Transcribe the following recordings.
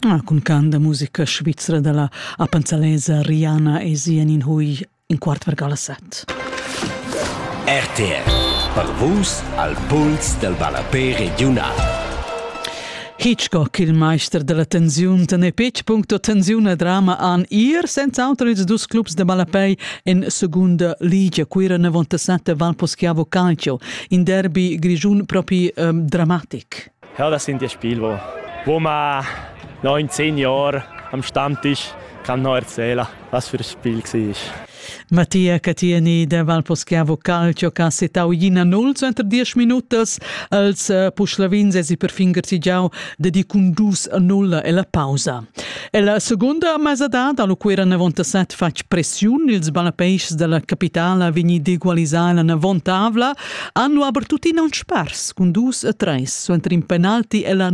Con canta musica svizzera della appenzalesa Rihanna e Sien in hui in quart vergala 7. RTR, per vus al puls del Balapè regional. Hitchcock, il meister della tensione, tenne punto tensione drama an ir, senza altro ils dus clubs de Balapè in seconda liga, quira 97 Valposchiavo Calcio, in derby Grigiun proprio dramatic. Ja, das sind die Spiele, wo man 19 Jahre am Stammtisch kann noch erzählen, was für ein Spiel war. Mattia Catieni de Valposchiavo Calcio che ha setau jina 0 entre 10 minutos als Puschlavins e si per fingersi già di condus a nulla e la pausa. E la seconda mezz'edad, allo quera 97 fac pressione, ils balapeix della capitale vegni d'egualisare la 90 hanno aber tutti non spers, con 2-3, entre in penalti e la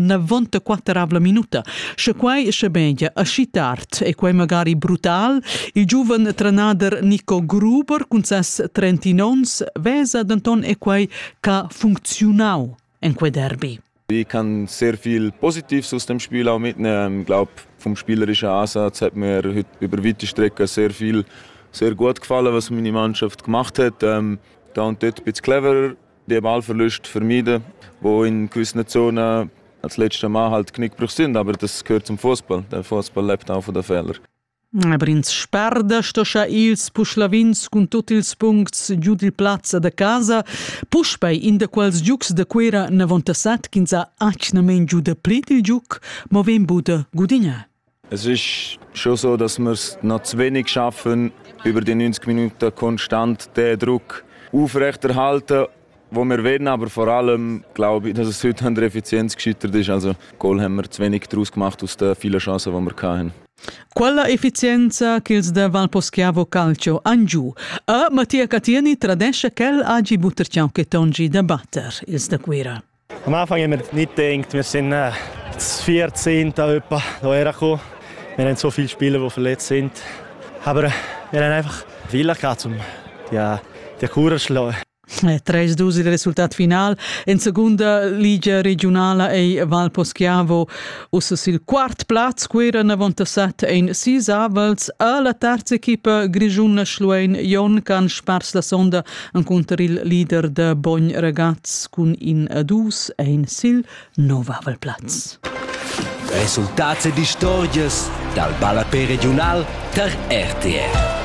94 minuta. Se quai se beglia a scitart e quai magari brutal, il giovane trenader Nico Gruber con ses 39 vesa d'anton e quei ca funktionau in quei derby. Ich kann sehr viel Positives aus dem Spiel auch mitnehmen. Ich glaube, vom spielerischen Ansatz hat mir heute über weite Strecken sehr gut gefallen, was meine Mannschaft gemacht hat. Da und dort ein bisschen cleverer, die Ballverluste vermeiden, die in gewissen Zonen als letztes Mal halt Knickbruch sind. Aber das gehört zum Fußball. Der Fußball lebt auch von den Fehlern. Aber ins sperda sto scha ils Puschlavins con tutti ils punkts giù di plazza da casa, puspei in de quels giucs de quera 97 kinza acnamen giù de plit il giuc, ma ven bude Gudinja. Es ist schon so, dass wir es noch zu wenig schaffen, über die 90 Minuten konstant den Druck aufrechterhalten, wo wir wollen, aber vor allem glaube ich, dass es heute an der Effizienz gescheitert ist. Also Goal haben wir zu wenig daraus gemacht aus den vielen Chancen, die wir hatten. Quella efficienza che ils de Valposchiavo Calcio angiù, a Mattia Catieni tradesce che agi butterciau che tongi da batter ils de quera. Am Anfang haben wir nicht gedacht, wir sind das 14. etwa hierher gekommen. Wir haben so viele Spieler, die verletzt sind. Aber wir haben einfach Wille gehabt, um die Kur zu schlagen. 3-2 il risultato finale in seconda liga regionale e Valposchiavo usses il quart plaz quera 97 in 6 avels a la terza equipa Grigiun Schluein Jon can spars la sonda incontra il leader de Bogn Ragazz con in 2 e in sil 9 avel plaz. Resultats e di stories dal Balapè regional der RTR.